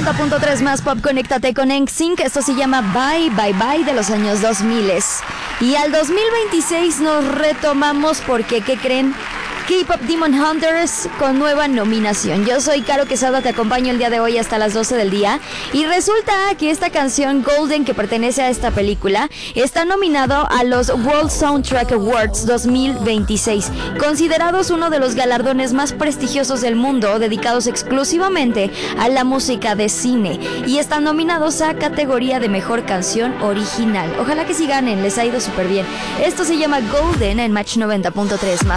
90.3 más pop, conéctate con NSYNC. Esto se llama Bye Bye Bye de los años 2000. Y al 2026 nos retomamos porque, ¿qué creen? K-Pop Demon Hunters con nueva nominación. Yo soy Caro Quesada, te acompaño el día de hoy hasta las 12 del día. Y resulta que esta canción Golden, que pertenece a esta película, está nominado a los World Soundtrack Awards 2026, considerados uno de los galardones más prestigiosos del mundo, dedicados exclusivamente a la música de cine. Y están nominados a categoría de mejor canción original. Ojalá que sí ganen, les ha ido súper bien. Esto se llama Golden en Match 90.3 más.